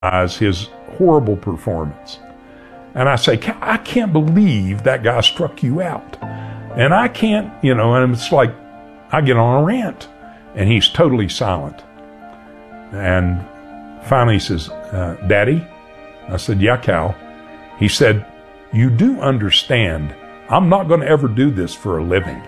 his horrible performance. And I say, I can't believe that guy struck you out. And I can't, and it's like I get on a rant. And he's totally silent. And finally he says, Daddy? I said, yeah, Cal. He said, you do understand, I'm not going to ever do this for a living.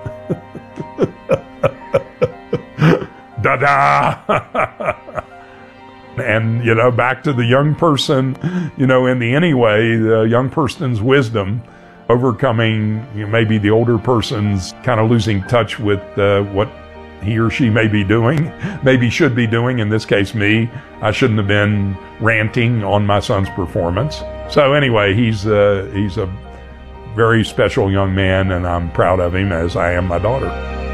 Da-da! And, back to the young person, in the anyway, the young person's wisdom, overcoming maybe the older person's kind of losing touch with what he or she may be doing, maybe should be doing, in this case me. I shouldn't have been ranting on my son's performance. So anyway, he's a very special young man, and I'm proud of him, as I am my daughter.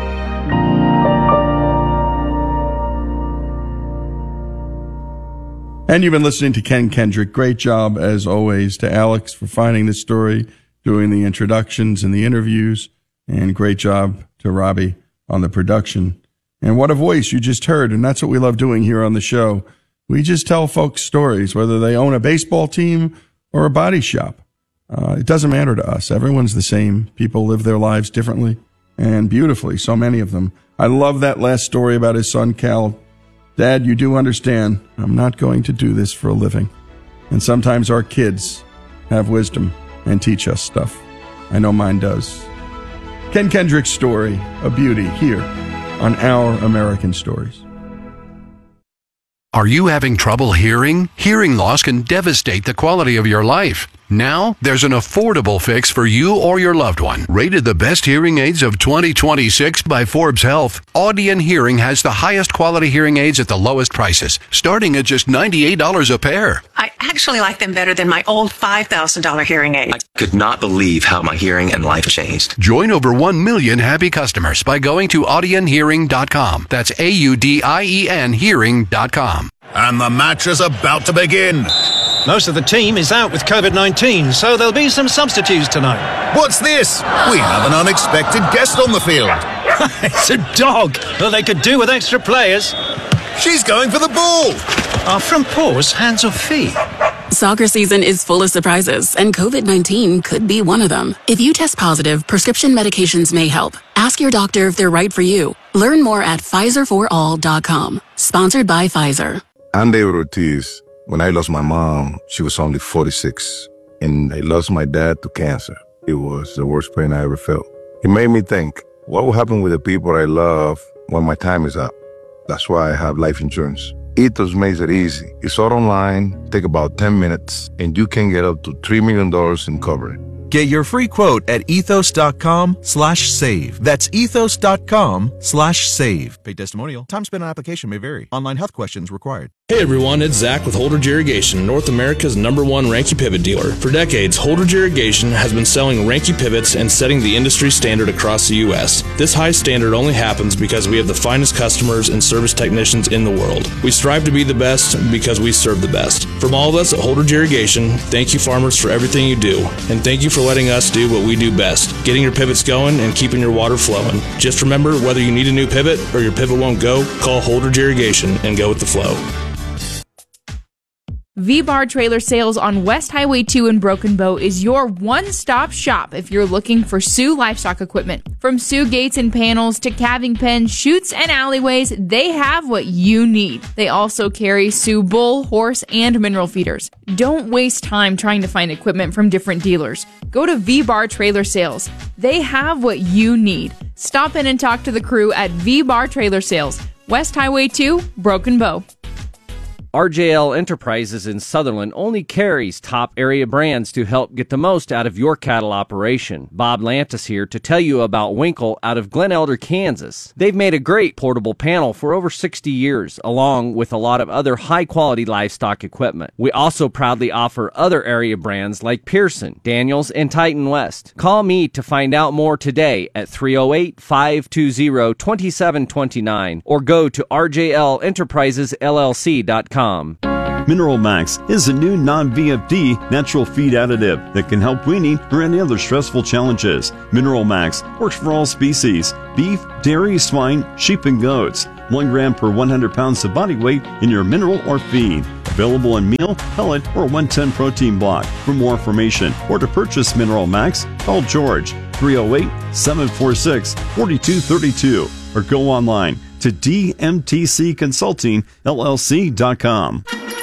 And you've been listening to Ken Kendrick. Great job, as always, to Alex for finding this story, doing the introductions and the interviews, and great job to Robbie on the production. And what a voice you just heard, and that's what we love doing here on the show. We just tell folks stories, whether they own a baseball team or a body shop. It doesn't matter to us. Everyone's the same. People live their lives differently and beautifully, so many of them. I love that last story about his son, Cal. Dad, you do understand, I'm not going to do this for a living. And sometimes our kids have wisdom and teach us stuff. I know mine does. Ken Kendrick's story, a beauty, here on Our American Stories. Are you having trouble hearing? Hearing loss can devastate the quality of your life. Now, there's an affordable fix for you or your loved one. Rated the best hearing aids of 2026 by Forbes Health, Audion Hearing has the highest quality hearing aids at the lowest prices, starting at just $98 a pair. I actually like them better than my old $5,000 hearing aid. I could not believe how my hearing and life changed. Join over 1 million happy customers by going to audionhearing.com. That's AUDIEN hearing.com. And the match is about to begin. Most of the team is out with COVID-19, so there'll be some substitutes tonight. What's this? We have an unexpected guest on the field. It's a dog. Well, they could do with extra players. She's going for the ball. Are front paws hands or feet? Soccer season is full of surprises, and COVID-19 could be one of them. If you test positive, prescription medications may help. Ask your doctor if they're right for you. Learn more at PfizerForAll.com. Sponsored by Pfizer. I'm David Ortiz. When I lost my mom, she was only 46, and I lost my dad to cancer. It was the worst pain I ever felt. It made me think, what will happen with the people I love when my time is up? That's why I have life insurance. Ethos makes it easy. It's all online, take about 10 minutes, and you can get up to $3 million in coverage. Get your free quote at ethos.com/save. That's ethos.com/save. Paid testimonial. Time spent on application may vary. Online health questions required. Hey everyone, it's Zach with Holdridge Irrigation, North America's #1 Ranke pivot dealer. For decades, Holdridge Irrigation has been selling Ranke pivots and setting the industry standard across the U.S. This high standard only happens because we have the finest customers and service technicians in the world. We strive to be the best because we serve the best. From all of us at Holdridge Irrigation, thank you farmers for everything you do, and thank you for letting us do what we do best, getting your pivots going and keeping your water flowing. Just remember, whether you need a new pivot or your pivot won't go, call Holdridge Irrigation and go with the flow. V-Bar Trailer Sales on West Highway 2 in Broken Bow is your one-stop shop if you're looking for Sioux livestock equipment. From Sioux gates and panels to calving pens, chutes, and alleyways, they have what you need. They also carry Sioux bull, horse, and mineral feeders. Don't waste time trying to find equipment from different dealers. Go to V-Bar Trailer Sales. They have what you need. Stop in and talk to the crew at V-Bar Trailer Sales, West Highway 2, Broken Bow. RJL Enterprises in Sutherland only carries top area brands to help get the most out of your cattle operation. Bob Lantis here to tell you about Winkle out of Glen Elder, Kansas. They've made a great portable panel for over 60 years, along with a lot of other high-quality livestock equipment. We also proudly offer other area brands like Pearson, Daniels, and Titan West. Call me to find out more today at 308-520-2729 or go to rjlenterprisesllc.com. Mineral Max is a new non-VFD natural feed additive that can help weaning or any other stressful challenges. Mineral Max works for all species: beef, dairy, swine, sheep, and goats. 1 gram per 100 pounds of body weight in your mineral or feed. Available in meal, pellet, or 110 protein block. For more information or to purchase Mineral Max, call George 308-746-4232 or go online to dmtcconsultingllc.com.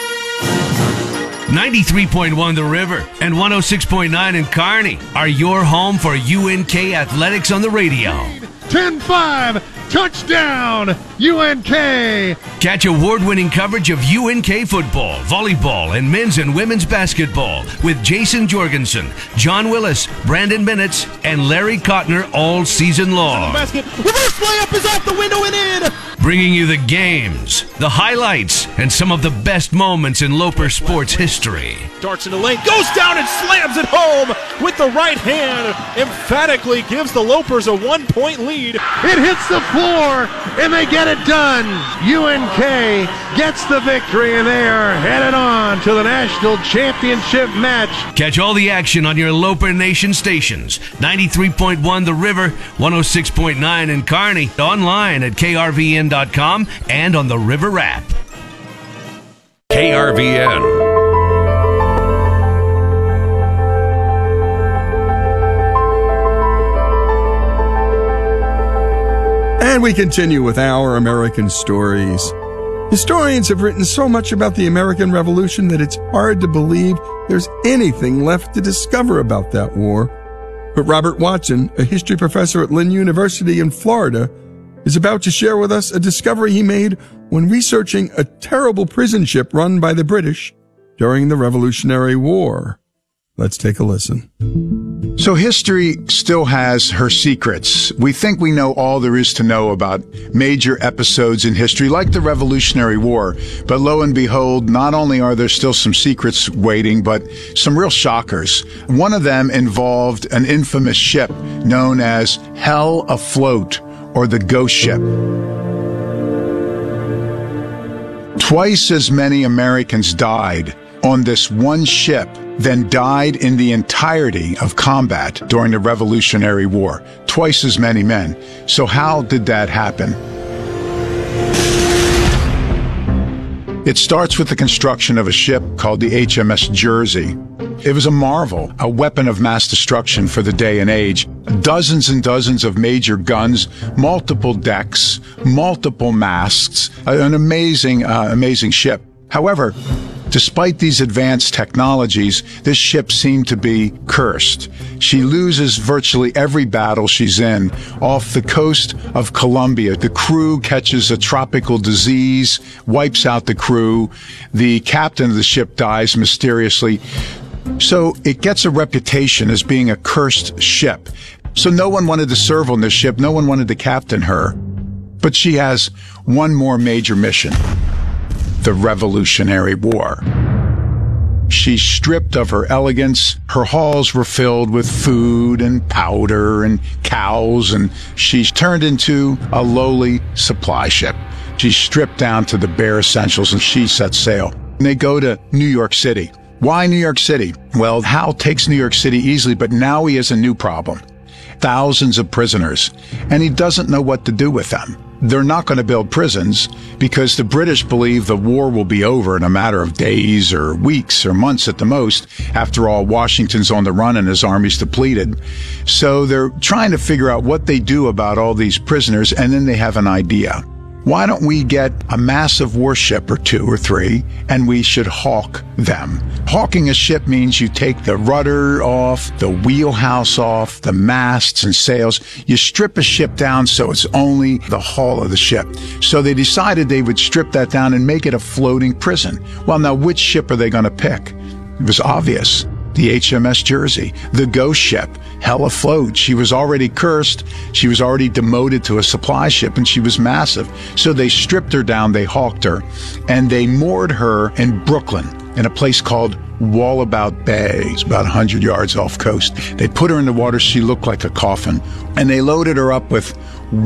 93.1 The River and 106.9 in Kearney are your home for UNK Athletics on the radio. 10-5, touchdown, UNK! Catch award-winning coverage of UNK football, volleyball, and men's and women's basketball with Jason Jorgensen, John Willis, Brandon Bennett, and Larry Kottner all season long. Basket, reverse layup is off the window and in! Bringing you the games, the highlights, and some of the best moments in Loper sports history. Darts in the lane, goes down and slams it home with the right hand. Emphatically gives the Lopers a 1-point lead. It hits the floor, and they get it done. UNK gets the victory, and they are headed on to the national championship match. Catch all the action on your Loper Nation stations. 93.1 The River, 106.9 in Kearney, online at krvn.com and on the River app. KRVN. And we continue with our American stories. Historians have written so much about the American Revolution that it's hard to believe there's anything left to discover about that war. But Robert Watson, a history professor at Lynn University in Florida, is about to share with us a discovery he made when researching a terrible prison ship run by the British during the Revolutionary War. Let's take a listen. So history still has her secrets. We think we know all there is to know about major episodes in history, like the Revolutionary War. But lo and behold, not only are there still some secrets waiting, but some real shockers. One of them involved an infamous ship known as Hell Afloat, or the Ghost Ship. Twice as many Americans died on this one ship than died in the entirety of combat during the Revolutionary War. Twice as many men. So how did that happen? It starts with the construction of a ship called the HMS Jersey. It was a marvel, a weapon of mass destruction for the day and age. Dozens and dozens of major guns, multiple decks, multiple masts, an amazing ship. However, despite these advanced technologies, this ship seemed to be cursed. She loses virtually every battle she's in. Off the coast of Colombia, the crew catches a tropical disease, wipes out the crew. The captain of the ship dies mysteriously. So it gets a reputation as being a cursed ship. So no one wanted to serve on this ship. No one wanted to captain her. But she has one more major mission: the Revolutionary War. She's stripped of her elegance. Her halls were filled with food and powder and cows, and she's turned into a lowly supply ship. She's stripped down to the bare essentials, and she sets sail. And they go to New York City. Why New York City? Well, Hal takes New York City easily, but now he has a new problem. Thousands of prisoners, and he doesn't know what to do with them. They're not going to build prisons because the British believe the war will be over in a matter of days or weeks or months at the most. After all, Washington's on the run and his army's depleted. So they're trying to figure out what they do about all these prisoners, and then they have an idea. Why don't we get a massive warship or two or three, and we should hawk them? Hawking a ship means you take the rudder off, the wheelhouse off, the masts and sails. You strip a ship down so it's only the hull of the ship. So they decided they would strip that down and make it a floating prison. Well, now, which ship are they going to pick? It was obvious. The HMS Jersey, the ghost ship, Hell Afloat. She was already cursed. She was already demoted to a supply ship, and she was massive. So they stripped her down, they hawked her, and they moored her in Brooklyn, in a place called Wallabout Bay. It's about 100 yards off coast. They put her in the water. She looked like a coffin. And they loaded her up with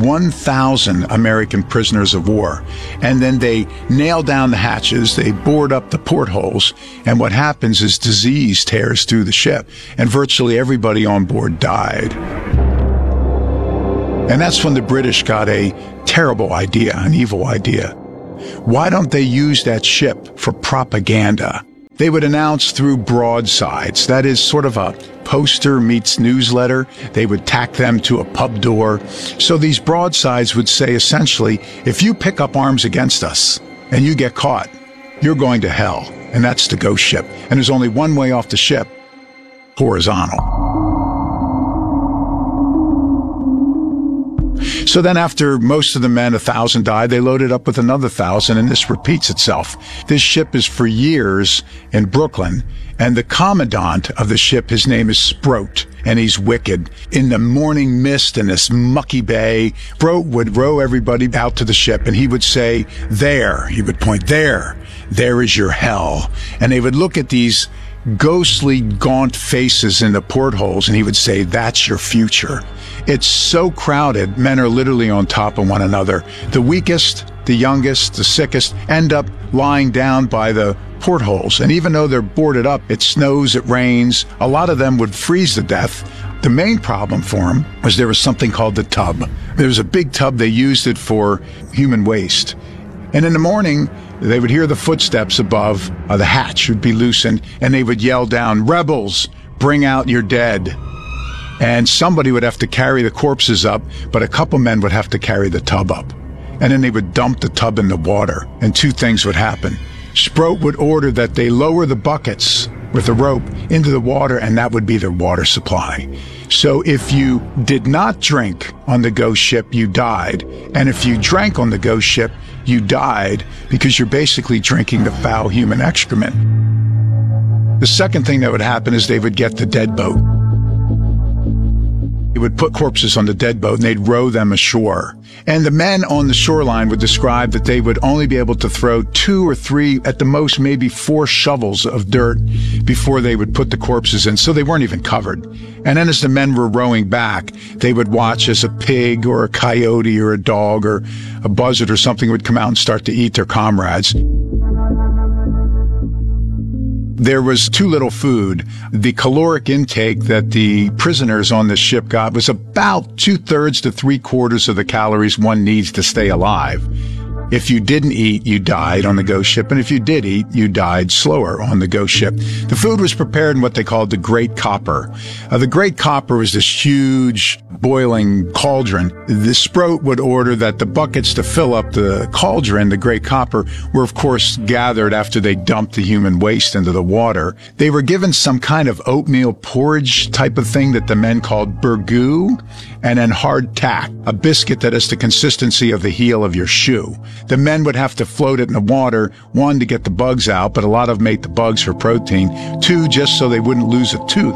1,000 American prisoners of war. And then they nailed down the hatches. They bored up the portholes. And what happens is disease tears through the ship. And virtually everybody on board died. And that's when the British got a terrible idea, an evil idea. Why don't they use that ship for propaganda? They would announce through broadsides. That is sort of a poster meets newsletter. They would tack them to a pub door. So these broadsides would say essentially, if you pick up arms against us and you get caught, you're going to hell. And that's the ghost ship. And there's only one way off the ship, horizontal. So then after most of the men, 1,000 died, they loaded up with another 1,000, and this repeats itself. This ship is for years in Brooklyn, and the commandant of the ship, his name is Sproat, and he's wicked. In the morning mist in this mucky bay, Sproat would row everybody out to the ship, and he would say, there, he would point, there is your hell. And they would look at these ghostly, gaunt faces in the portholes, and he would say, that's your future. It's so crowded, men are literally on top of one another. The weakest, the youngest, the sickest end up lying down by the portholes. And even though they're boarded up, it snows, it rains, a lot of them would freeze to death. The main problem for them was there was something called the tub. There was a big tub, they used it for human waste. And in the morning, they would hear the footsteps above, the hatch would be loosened, and they would yell down, rebels, bring out your dead. And somebody would have to carry the corpses up, but a couple men would have to carry the tub up. And then they would dump the tub in the water, and two things would happen. Sproat would order that they lower the buckets with a rope into the water, and that would be their water supply. So if you did not drink on the ghost ship, you died. And if you drank on the ghost ship, you died because you're basically drinking the foul human excrement. The second thing that would happen is they would get the dead boat. They would put corpses on the dead boat and they'd row them ashore. And the men on the shoreline would describe that they would only be able to throw 2 or 3, at the most maybe 4 shovels of dirt before they would put the corpses in, so they weren't even covered. And then as the men were rowing back, they would watch as a pig or a coyote or a dog or a buzzard or something would come out and start to eat their comrades. There was too little food. The caloric intake that the prisoners on this ship got was about 2/3 to 3/4 of the calories one needs to stay alive. If you didn't eat, you died on the ghost ship, and if you did eat, you died slower on the ghost ship. The food was prepared in what they called the Great Copper. The Great Copper was this huge boiling cauldron. The Sproat would order that the buckets to fill up the cauldron, the Great Copper, were of course gathered after they dumped the human waste into the water. They were given some kind of oatmeal porridge type of thing that the men called burgoo, and then hard tack, a biscuit that is the consistency of the heel of your shoe. The men would have to float it in the water, 1, to get the bugs out, but a lot of them ate the bugs for protein, 2, just so they wouldn't lose a tooth.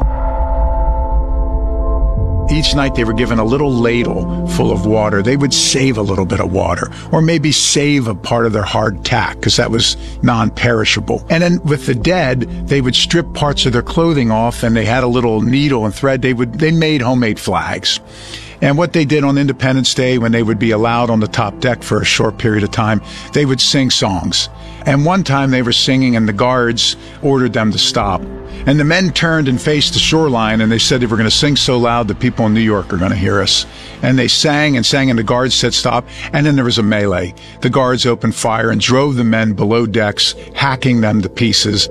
Each night they were given a little ladle full of water. They would save a little bit of water, or maybe save a part of their hard tack, because that was non-perishable. And then with the dead, they would strip parts of their clothing off, and they had a little needle and thread. They made homemade flags. And what they did on Independence Day, when they would be allowed on the top deck for a short period of time, they would sing songs. And one time they were singing and the guards ordered them to stop. And the men turned and faced the shoreline and they said, if we're going to sing so loud, the people in New York are going to hear us. And they sang and sang and the guards said stop. And then there was a melee. The guards opened fire and drove the men below decks, hacking them to pieces.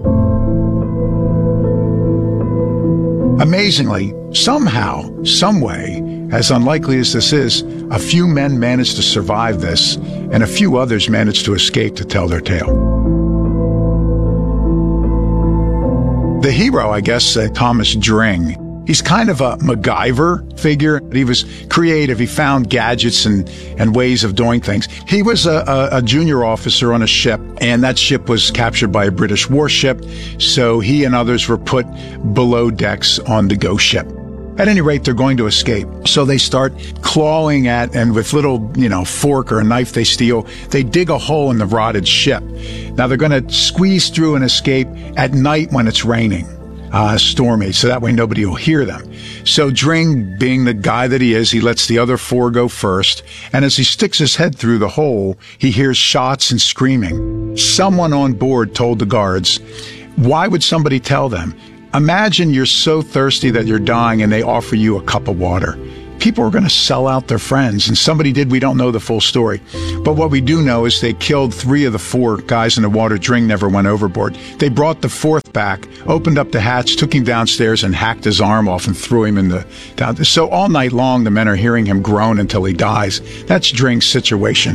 Amazingly, somehow, some way, as unlikely as this is, a few men managed to survive this, and a few others managed to escape to tell their tale. The hero, I guess, Thomas Dring, he's kind of a MacGyver figure. He was creative. He found gadgets and ways of doing things. He was a junior officer on a ship, and that ship was captured by a British warship, so he and others were put below decks on the ghost ship. At any rate, they're going to escape. So they start clawing at, and with little, fork or a knife they steal, they dig a hole in the rotted ship. Now they're going to squeeze through and escape at night when it's raining, stormy, so that way nobody will hear them. So Dring, being the guy that he is, he lets the other 4 go first. And as he sticks his head through the hole, he hears shots and screaming. Someone on board told the guards. Why would somebody tell them? Imagine you're so thirsty that you're dying and they offer you a cup of water. people were going to sell out their friends, and somebody did. We don't know the full story. But what we do know is they killed 3 of the 4 guys in the water. Dring never went overboard. They brought the 4th back, opened up the hatch, took him downstairs, and hacked his arm off and threw him in the down. So all night long, the men are hearing him groan until he dies. That's Dring's situation.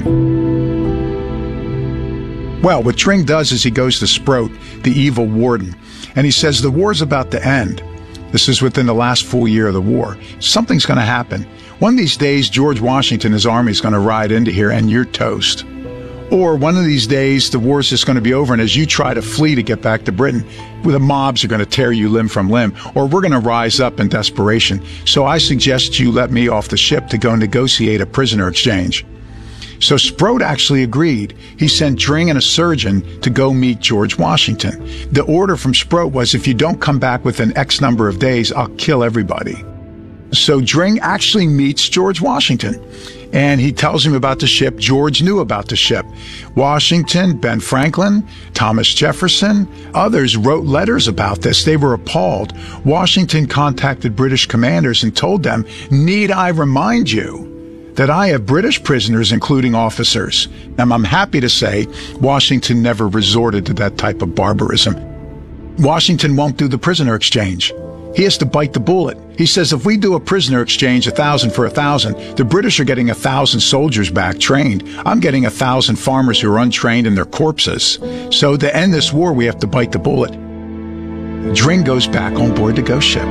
Well, what Dring does is he goes to Sproat, the evil warden, and he says, the war's about to end. This is within the last full year of the war. Something's going to happen. One of these days, George Washington, his army is going to ride into here and you're toast. Or one of these days, the war's just going to be over, and as you try to flee to get back to Britain, the mobs are going to tear you limb from limb, or we're going to rise up in desperation. So I suggest you let me off the ship to go negotiate a prisoner exchange. So Sproat actually agreed. He sent Dring and a surgeon to go meet George Washington. The order from Sproat was, if you don't come back within X number of days, I'll kill everybody. So Dring actually meets George Washington, and he tells him about the ship. George knew about the ship. Washington, Ben Franklin, Thomas Jefferson, others wrote letters about this. They were appalled. Washington contacted British commanders and told them, need I remind you that I have British prisoners, including officers. And I'm happy to say Washington never resorted to that type of barbarism. Washington won't do the prisoner exchange. He has to bite the bullet. He says, if we do a prisoner exchange, 1,000 for 1,000, the British are getting 1,000 soldiers back trained. I'm getting 1,000 farmers who are untrained and their corpses. So to end this war, we have to bite the bullet. Dring goes back on board the Ghost Ship.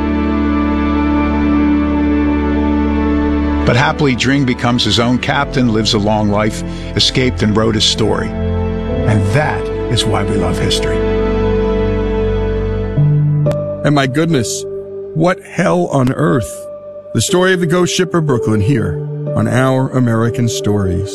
But happily, Dring becomes his own captain, lives a long life, escaped and wrote his story. And that is why we love history. And my goodness, what hell on earth? The story of the Ghost Shipper Brooklyn here on Our American Stories.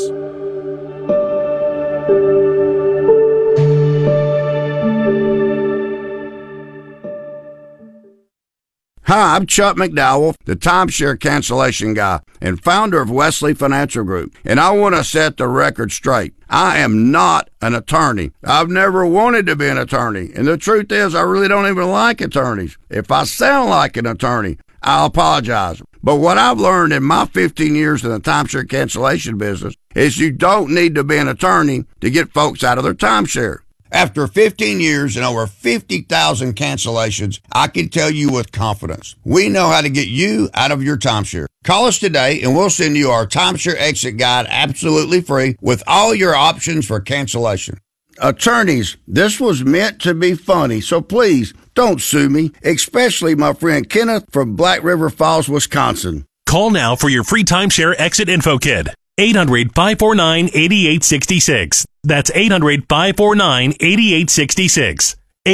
Hi, I'm Chuck McDowell, the timeshare cancellation guy and founder of Wesley Financial Group, and I want to set the record straight. I am not an attorney. I've never wanted to be an attorney, and the truth is I really don't even like attorneys. If I sound like an attorney, I'll apologize. But what I've learned in my 15 years in the timeshare cancellation business is you don't need to be an attorney to get folks out of their timeshare. After 15 years and over 50,000 cancellations, I can tell you with confidence, we know how to get you out of your timeshare. Call us today and we'll send you our timeshare exit guide absolutely free with all your options for cancellation. Attorneys, this was meant to be funny, so please don't sue me, especially my friend Kenneth from Black River Falls, Wisconsin. Call now for your free timeshare exit info kit. 800-549-8866. That's 800-549-8866.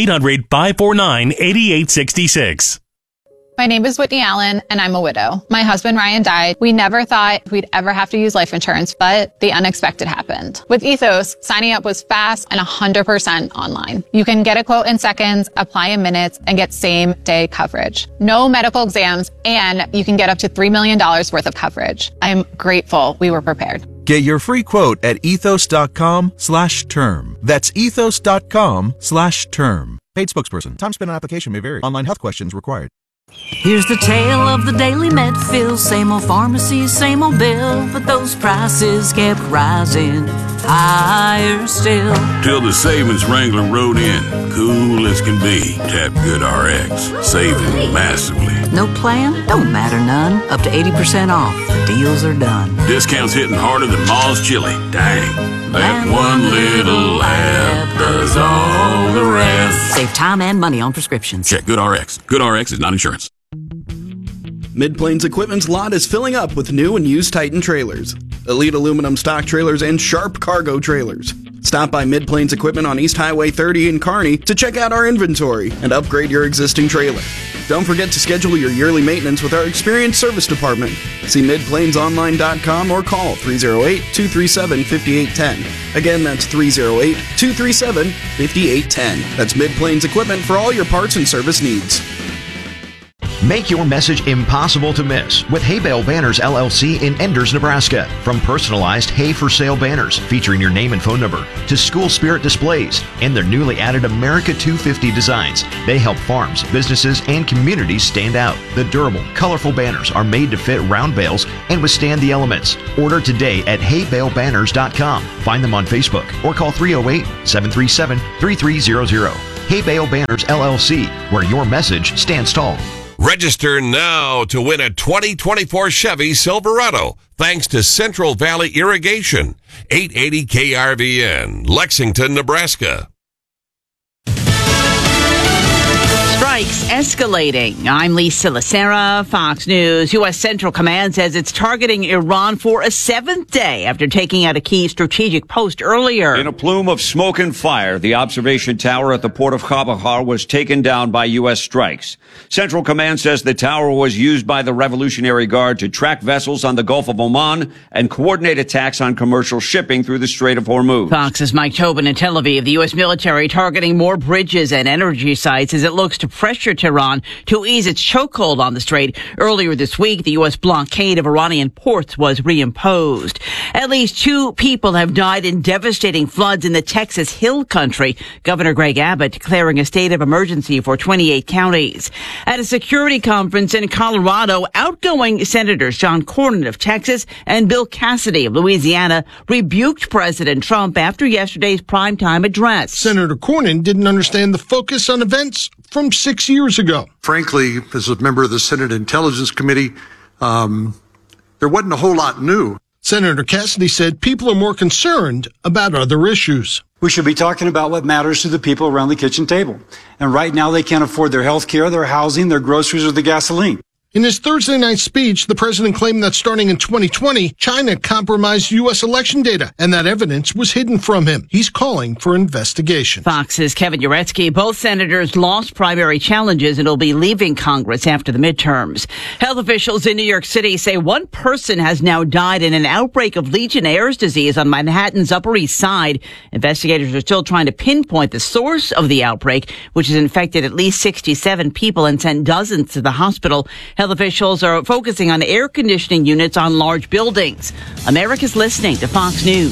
800-549-8866. My name is Whitney Allen, and I'm a widow. My husband, Ryan, died. We never thought we'd ever have to use life insurance, but the unexpected happened. With Ethos, signing up was fast and 100% online. You can get a quote in seconds, apply in minutes, and get same-day coverage. No medical exams, and you can get up to $3 million worth of coverage. I'm grateful we were prepared. Get your free quote at ethos.com/term. That's ethos.com/term. Paid spokesperson. Time spent on application may vary. Online health questions required. Here's the tale of the daily Medfill. Same old pharmacy, same old bill, but those prices kept rising higher still. Till the savings wrangler rode in, cool as can be. Tap GoodRx, saving massively. No plan? Don't matter none. Up to 80% off. The deals are done. Discounts hitting harder than Ma's chili. Dang, that one little app does all the rest. Save time and money on prescriptions. Check GoodRx. GoodRx is not insurance. Mid-Plains Equipment's lot is filling up with new and used Titan trailers, Elite aluminum stock trailers, and Sharp cargo trailers. Stop by Mid-Plains Equipment on East Highway 30 in Kearney to check out our inventory and upgrade your existing trailer. Don't forget to schedule your yearly maintenance with our experienced service department. See midplainsonline.com or call 308-237-5810. Again, that's 308-237-5810. That's Mid-Plains Equipment for all your parts and service needs. Make your message impossible to miss with Hay Bale Banners LLC in Enders, Nebraska. From personalized hay for sale banners featuring your name and phone number to school spirit displays and their newly added America 250 designs, they help farms, businesses, and communities stand out. The durable, colorful banners are made to fit round bales and withstand the elements. Order today at haybalebanners.com. Find them on Facebook or call 308-737-3300. Hay Bale Banners LLC, where your message stands tall. Register now to win a 2024 Chevy Silverado thanks to Central Valley Irrigation. 880 KRVN, Lexington, Nebraska. Strikes escalating. I'm Lisa Lacera, Fox News. U.S. Central Command says it's targeting Iran for a seventh day after taking out a key strategic post earlier. In a plume of smoke and fire, the observation tower at the port of Chabahar was taken down by U.S. strikes. Central Command says the tower was used by the Revolutionary Guard to track vessels on the Gulf of Oman and coordinate attacks on commercial shipping through the Strait of Hormuz. Fox's Mike Tobin in Tel Aviv. The U.S. military targeting more bridges and energy sites as it looks to pressure Tehran to ease its chokehold on the strait. Earlier this week, the U.S. blockade of Iranian ports was reimposed. At least 2 people have died in devastating floods in the Texas Hill Country. Governor Greg Abbott declaring a state of emergency for 28 counties. At a security conference in Colorado, outgoing Senators John Cornyn of Texas and Bill Cassidy of Louisiana rebuked President Trump after yesterday's primetime address. Senator Cornyn didn't understand the focus on events from 6 years ago. Frankly, as a member of the Senate Intelligence Committee, there wasn't a whole lot new. Senator Cassidy said people are more concerned about other issues. We should be talking about what matters to the people around the kitchen table. And right now they can't afford their health care, their housing, their groceries, or the gasoline. In his Thursday night speech, the president claimed that starting in 2020, China compromised U.S. election data, and that evidence was hidden from him. He's calling for investigation. Fox's Kevin Uretsky. Both senators lost primary challenges and will be leaving Congress after the midterms. Health officials in New York City say 1 person has now died in an outbreak of Legionnaire's disease on Manhattan's Upper East Side. Investigators are still trying to pinpoint the source of the outbreak, which has infected at least 67 people and sent dozens to the hospital. Health officials are focusing on air conditioning units on large buildings. America's listening to Fox News.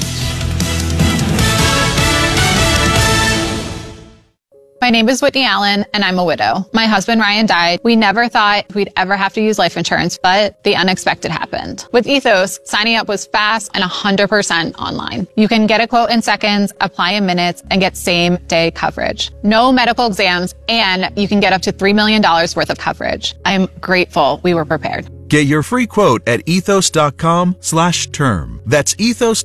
My name is Whitney Allen, and I'm a widow. My husband, Ryan, died. We never thought we'd ever have to use life insurance, but the unexpected happened. With Ethos, signing up was fast and 100% online. You can get a quote in seconds, apply in minutes, and get same-day coverage. No medical exams, and you can get up to $3 million worth of coverage. I'm grateful we were prepared. Get your free quote at ethos.com/term. That's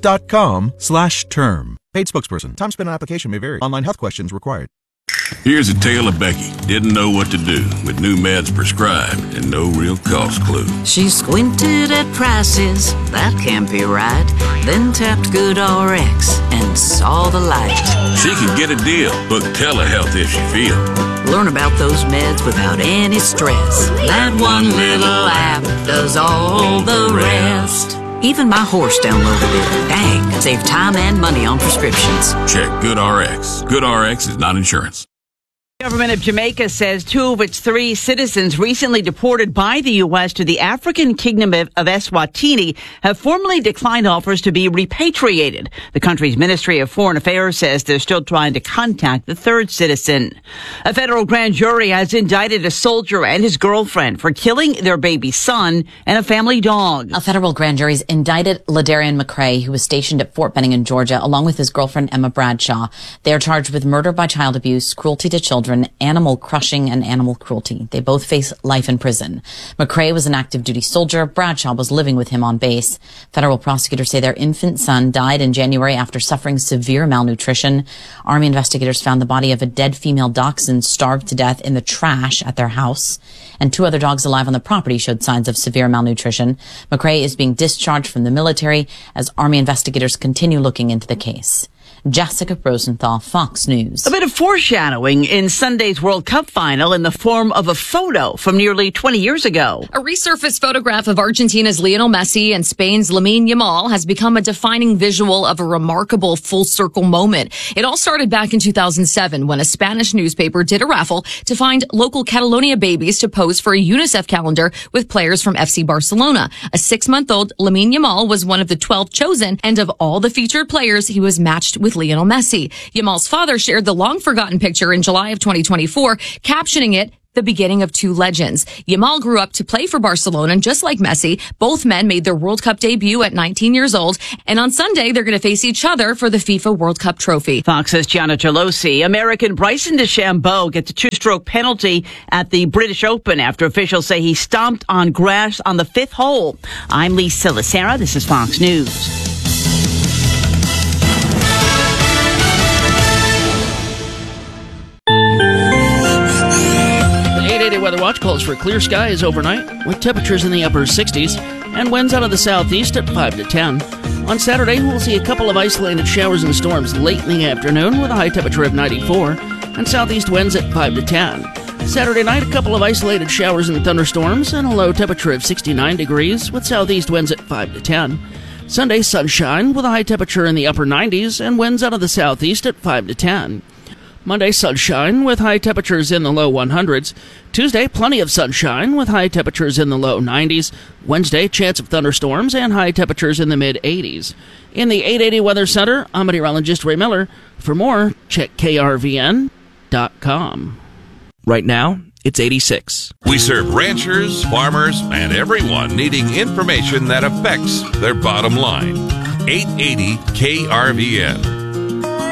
ethos.com/term. Paid spokesperson. Time spent on application may vary. Online health questions required. Here's a tale of Becky. Didn't know what to do with new meds prescribed and no real cost clue. She squinted at prices, that can't be right. Then tapped GoodRx and saw the light. She could get a deal, book telehealth if she feel. Learn about those meds without any stress. That one little app does all the rest. Even my horse downloaded it. Dang, save time and money on prescriptions. Check GoodRx. GoodRx is not insurance. The government of Jamaica says 2 of its 3 citizens recently deported by the U.S. to the African Kingdom of Eswatini have formally declined offers to be repatriated. The country's Ministry of Foreign Affairs says they're still trying to contact the 3rd citizen. A federal grand jury has indicted a soldier and his girlfriend for killing their baby son and a family dog. A federal grand jury's indicted Ladarian McCrae, who was stationed at Fort Benning in Georgia, along with his girlfriend Emma Bradshaw. They are charged with murder by child abuse, cruelty to children, animal crushing, and animal cruelty. They both face life in prison. McCrae was an active duty soldier. Bradshaw was living with him on base. Federal prosecutors say their infant son died in January after suffering severe malnutrition. Army investigators found the body of a dead female dachshund starved to death in the trash at their house. And 2 other dogs alive on the property showed signs of severe malnutrition. McCrae is being discharged from the military as Army investigators continue looking into the case. Jessica Rosenthal, Fox News. A bit of foreshadowing in Sunday's World Cup final in the form of a photo from nearly 20 years ago. A resurfaced photograph of Argentina's Lionel Messi and Spain's Lamine Yamal has become a defining visual of a remarkable full-circle moment. It all started back in 2007 when a Spanish newspaper did a raffle to find local Catalonia babies to pose for a UNICEF calendar with players from FC Barcelona. A 6-month-old Lamine Yamal was one of the 12 chosen, and of all the featured players, he was matched with Lionel Messi. Yamal's father shared the long-forgotten picture in July of 2024, captioning it, "The beginning of two legends." Yamal grew up to play for Barcelona, and just like Messi, both men made their World Cup debut at 19 years old, and on Sunday, they're going to face each other for the FIFA World Cup trophy. Fox's Gianna Gelosi. American Bryson DeChambeau gets a 2-stroke penalty at the British Open after officials say he stomped on grass on the 5th hole. I'm Lisa Lacera. This is Fox News. Weather Watch calls for clear skies overnight with temperatures in the upper 60s and winds out of the southeast at 5 to 10. On Saturday, we'll see a couple of isolated showers and storms late in the afternoon with a high temperature of 94 and southeast winds at 5 to 10. Saturday night, a couple of isolated showers and thunderstorms and a low temperature of 69 degrees with southeast winds at 5 to 10. Sunday, sunshine with a high temperature in the upper 90s and winds out of the southeast at 5 to 10. Monday, sunshine with high temperatures in the low 100s. Tuesday, plenty of sunshine with high temperatures in the low 90s. Wednesday, chance of thunderstorms and high temperatures in the mid-80s. In the 880 Weather Center, I'm meteorologist Ray Miller. For more, check krvn.com. Right now, it's 86. We serve ranchers, farmers, and everyone needing information that affects their bottom line. 880 KRVN.